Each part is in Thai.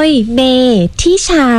ยเมทิชา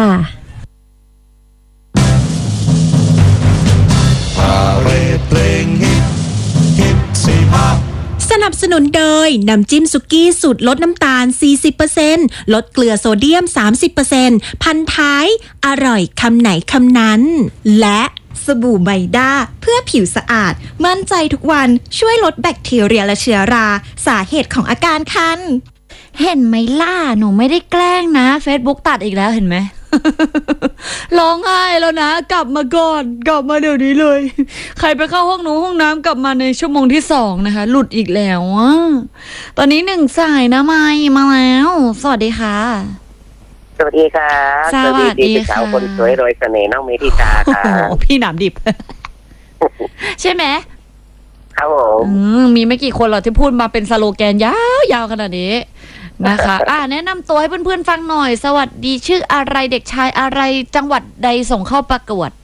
เพลงฮิตสี่ภาคสนับสนุนโดยน้ำจิ้มสุกี้สูตรลดน้ำตาล 40% ลดเกลือโซเดียม 30% พันท้ายอร่อยคำไหนคำนั้นและสบู่ไบด้าเพื่อผิวสะอาดมั่นใจทุกวันช่วยลดแบคทีเรียและเชื้อราสาเหตุของอาการคันเห็นไหมล่ะหนูไม่ได้แกล้งนะ Facebook ตัดอีกแล้วเห็นไหม ร้องไห้แล้วนะกลับมาก่อนกลับมาเดี๋ยวนี้เลยใครไปเข้าห้องน้ำกลับมาในชั่วโมงที่2นะคะหลุดอีกแล้วตอนนี้1 สายนะไม่มาแล้วสวัสดีค่ะสวัสดีค่ะสวัสดีค่ะสาวคนสวยโดยเสน่ห์น้องเมธิกาค่ะพี่หนามดิบ ใช่ไหมครับผมมีไม่กี่คนหรอกที่พูดมาเป็นสโลแกนยาวขนาดนี้นะคะแนะนำตัวให้เพื่อนๆฟังหน่อยสวัสดีชื่ออะไรเด็กชายอะไรจังหวัดใดส่งเข้าประกวด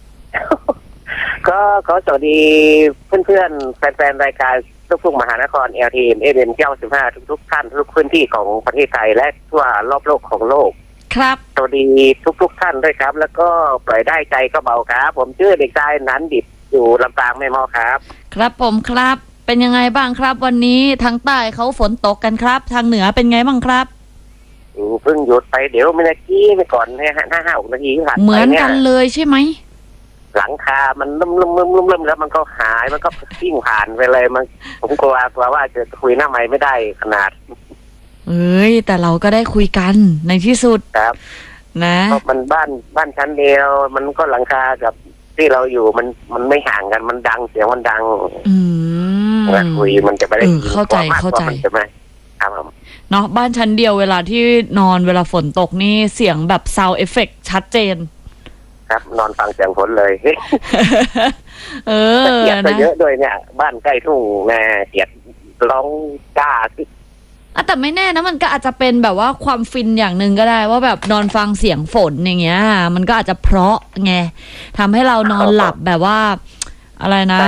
ก็ขอสวัสดีเพื่อนๆแฟนๆรายการลูกทุ่งมหานคร LTM FM 95ทุกท่านทุกพื้นที่ของประเทศไทยและทั่วรอบโลกของโลกครับสวัสดีทุกท่านด้วยครับแล้วก็ปล่อยได้ใจก็เบาครับผมชื่อเด็กชายนันดิบอยู่ลำปางแม่มอครับครับผมครับเป็นยังไงบ้างครับวันนี้ทางใต้เขาฝนตกกันครับทางเหนือเป็นไงบ้างครับเพิ่งหยุดไปเดี๋ยวไม่นาทีไปก่อน5-6 นาทีผ่านไปเหมือนกันเลยใช่ไหมหลังคามันลุ่มแล้วมันก็หายมันก็ทิ้งผ่านไปเลยมันผมกลัวว่าจะคุยหน้าไมค์ไม่ได้ขนาดแต่เราก็ได้คุยกันในที่สุดครับนะเพราะมันบ้านชั้นเดียวมันก็หลังคากับที่เราอยู่มันไม่ห่างกันมันดังเสียงมันดังเวลาคุยมันจะไม่ได้เข้าใจใช่ไหมครับเนาะบ้านชั้นเดียวเวลาที่นอนเวลาฝนตกนี่เสียงแบบซาวด์เอฟเฟกต์ชัดเจนครับนอนฟังเสียงฝนเลยเกียดนะเยอะด้วยเนี่ยบ้านใกล้ทุ่งแม่เกียดร้องกล้าแต่ไม่แน่นะมันก็อาจจะเป็นแบบว่าความฟินอย่างหนึ่งก็ได้ว่าแบบนอนฟังเสียงฝนอย่างเงี้ยมันก็อาจจะเพราะไงทำให้เรานอนหลับแบบว่าอะไรนะ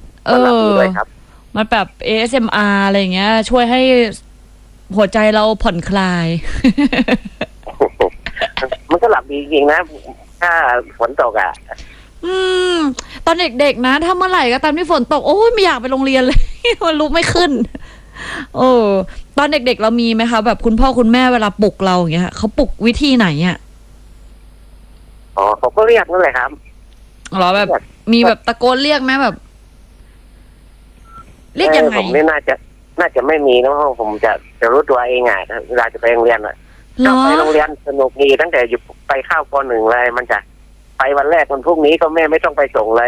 มันแบบ ASMR อะไรเงี้ยช่วยให้หัวใจเราผ่อนคลายมันก็หลับดีจริงๆนะถ้าฝนตกตอนเด็กๆนะถ้าเมื่อไหร่ก็ตามที่ฝนตกโอ้ยไม่อยากไปโรงเรียนเลย มันลุกไม่ขึ้นตอนเด็กๆเรามีไหมคะแบบคุณพ่อคุณแม่เวลาปลุกเราอย่างเงี้ยเขาปลุกวิธีไหนเขาก็เรียกนั่นแหละครับหรอแบบมีแบบตะโกนเรียกไหมแบบเรียกยังไงผมน่าจะไม่มีนะเพราะผมจะรู้ตัวเองเวลาจะไปโรงเรียนก็ไปโรงเรียนสนุกดีตั้งแต่อยู่ไปเข้าป.1เลยมันจะไปวันแรกวันพรุ่งนี้ก็แม่ไม่ต้องไปส่งเลย